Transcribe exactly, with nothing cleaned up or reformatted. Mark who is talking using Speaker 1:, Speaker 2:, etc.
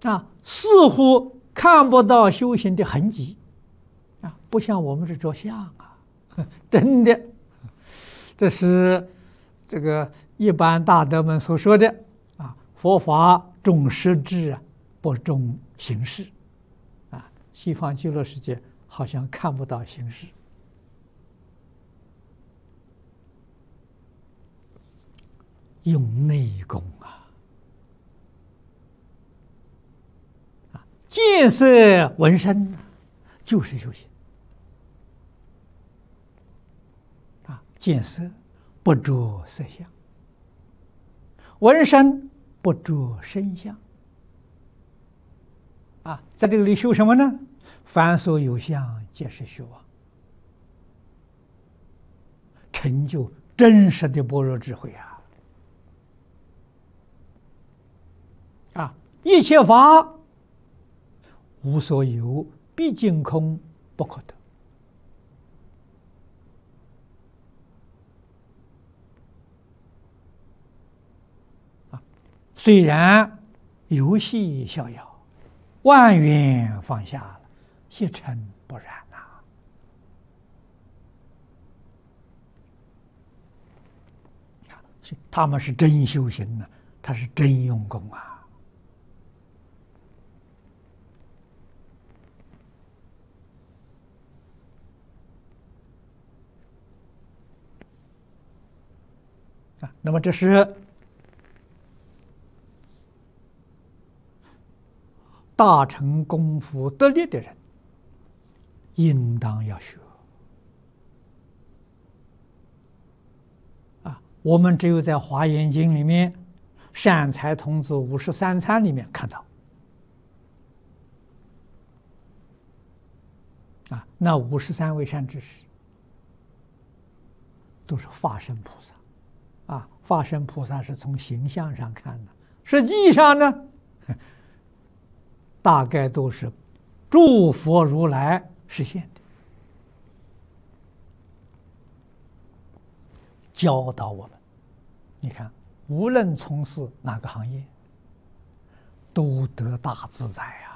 Speaker 1: 啊，似乎看不到修行的痕迹啊，不像我们是着相啊，真的，这是这个一般大德们所说的啊，佛法重实质啊，不重形式啊。西方极乐世界好像看不到形式，用内功啊，啊，见色闻声就是修行啊，见色不着色相，闻声不着声相啊，在这里修什么呢？凡所有相，皆是虚妄，成就真实的般若智慧啊！啊，一切法无所有，毕竟空，不可得。啊，虽然游戏逍遥，万缘放下了，一尘不染呐、啊！他们是真修行呢、啊，他是真用功啊！啊，那么这是大乘功夫得力的人，应当要学啊！我们只有在《华严经》里面，善财童子五十三参里面看到啊，那五十三位善知识都是化身菩萨啊，化身菩萨是从形象上看的，实际上呢，大概都是诸佛如来实现的，教导我们。你看，无论从事哪个行业，都得大自在呀、啊。